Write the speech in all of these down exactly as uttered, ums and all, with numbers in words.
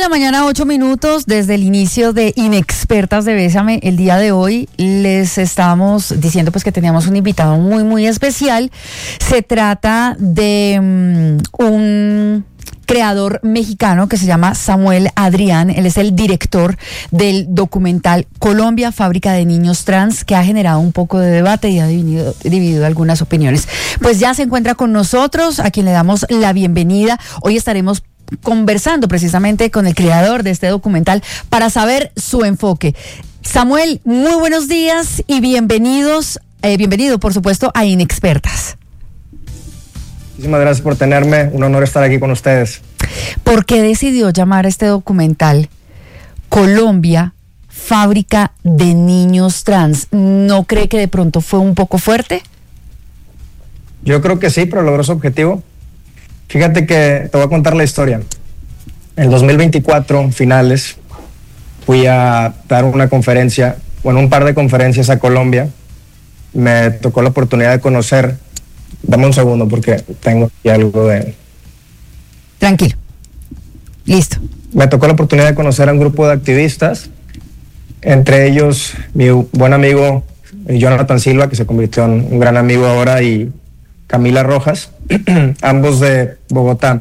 la mañana, ocho minutos, desde el inicio de Inexpertas de Bésame, el día de hoy les estamos diciendo pues que teníamos un invitado muy, muy especial. Se trata de um, un creador mexicano que se llama Samuel Adrián. Él es el director del documental Colombia, Fábrica de Niños Trans, que ha generado un poco de debate y ha dividido, dividido algunas opiniones. Pues ya se encuentra con nosotros, a quien le damos la bienvenida. Hoy estaremos conversando precisamente con el creador de este documental para saber su enfoque. Samuel, muy buenos días y bienvenidos, eh, bienvenido por supuesto a Inexpertas. Muchísimas gracias por tenerme, un honor estar aquí con ustedes. ¿Por qué decidió llamar a este documental Colombia, Fábrica de Niños Trans? ¿No cree que de pronto fue un poco fuerte? Yo creo que sí, pero logró su objetivo. Fíjate que te voy a contar la historia. En el dos mil veinticuatro, finales, fui a dar una conferencia, bueno, un par de conferencias a Colombia. Me tocó la oportunidad de conocer. Dame un segundo porque tengo aquí algo de... Tranquilo. Listo. Me tocó la oportunidad de conocer a un grupo de activistas, entre ellos mi buen amigo Jonathan Silva, que se convirtió en un gran amigo ahora, y Camila Rojas, ambos de Bogotá.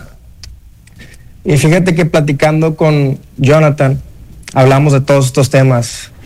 Y fíjate que platicando con Jonathan, hablamos de todos estos temas.